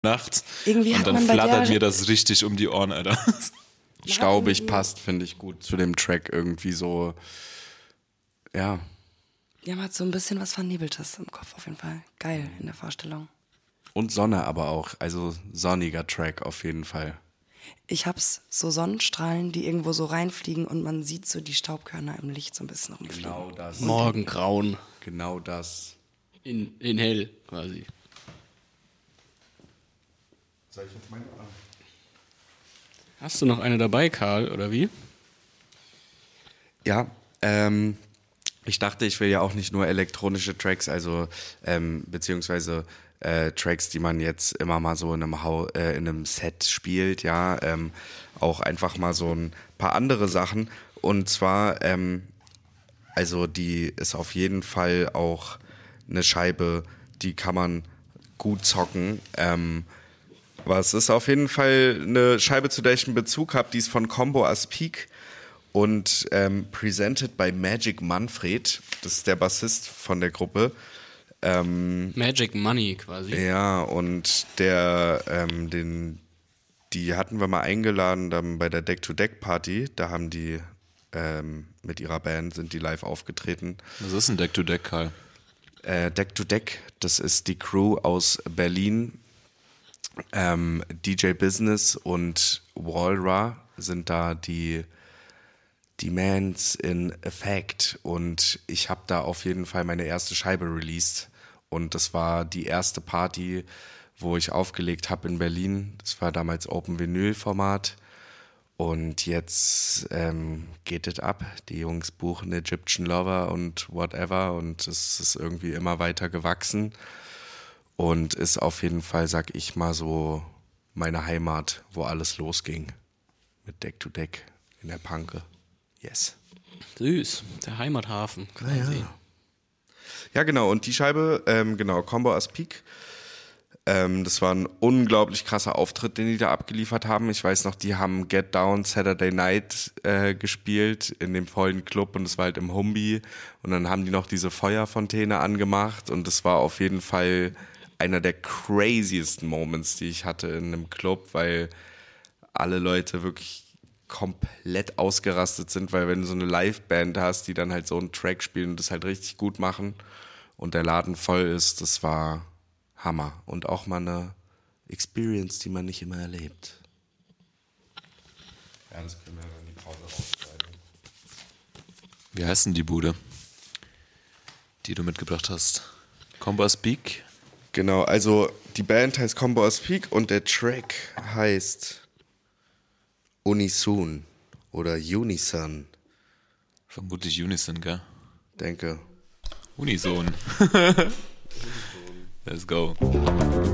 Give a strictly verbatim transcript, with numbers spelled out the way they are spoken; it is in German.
nachts. Irgendwie und hat dann man bei flattert der- mir das richtig um die Ohren, Alter. Staubig passt, finde ich gut zu dem Track irgendwie so, ja. Ja, man hat so ein bisschen was Vernebeltes im Kopf auf jeden Fall. Geil in der Vorstellung. Und Sonne aber auch, also sonniger Track auf jeden Fall. Ich hab's so Sonnenstrahlen, die irgendwo so reinfliegen und man sieht so die Staubkörner im Licht so ein bisschen rumfliegen. Genau das. Morgengrauen. Genau das. In, in hell quasi. Soll ich jetzt meine? Hast du noch eine dabei, Karl, oder wie? Ja, ähm, ich dachte, ich will ja auch nicht nur elektronische Tracks, also ähm, beziehungsweise äh, Tracks, die man jetzt immer mal so in einem, Hau äh, in einem Set spielt, ja, ähm, auch einfach mal so ein paar andere Sachen. Und zwar, ähm, also die ist auf jeden Fall auch eine Scheibe, die kann man gut zocken. Ähm, aber es ist auf jeden Fall eine Scheibe, zu der ich einen Bezug habe, die ist von Combo as Peak und ähm, presented by Magic Manfred. Das ist der Bassist von der Gruppe. Ähm, Magic Money quasi. ja, und der, ähm, den, die hatten wir mal eingeladen dann bei der Deck-to-Deck-Party. Da haben die ähm, mit ihrer Band, sind die live aufgetreten. Was ist ein Deck-to-Deck, Karl? Äh, Deck-to-Deck, das ist die Crew aus Berlin. Ähm, D J Business und Walra sind da die, die Mans in Effect und ich habe da auf jeden Fall meine erste Scheibe released und das war die erste Party, wo ich aufgelegt habe in Berlin. Das war damals Open Vinyl Format und jetzt ähm, geht es ab. Die Jungs buchen Egyptian Lover und whatever und es ist irgendwie immer weiter gewachsen. Und ist auf jeden Fall, sag ich mal, so meine Heimat, wo alles losging. Mit Deck to Deck in der Panke. Yes. Süß. Der Heimathafen quasi. Ja, ja genau. Und die Scheibe, ähm, genau, Combo as Peak. Ähm, das war ein unglaublich krasser Auftritt, den die da abgeliefert haben. Ich weiß noch, die haben Get Down Saturday Night äh, gespielt in dem vollen Club und es war halt im Humbi. Und dann haben die noch diese Feuerfontäne angemacht und das war auf jeden Fall einer der craziesten Moments, die ich hatte in einem Club, weil alle Leute wirklich komplett ausgerastet sind, weil wenn du so eine Liveband hast, die dann halt so einen Track spielen und das halt richtig gut machen und der Laden voll ist, das war Hammer. Und auch mal eine Experience, die man nicht immer erlebt. Ja, das können wir dann in die Pause rausschneiden. Wie heißt denn die Bude, die du mitgebracht hast? Combo as Peak? Genau, also die Band heißt Combo as Peak und der Track heißt Unisoon oder Unison, Vermutlich Unison, gell? denke. Unison. Let's go.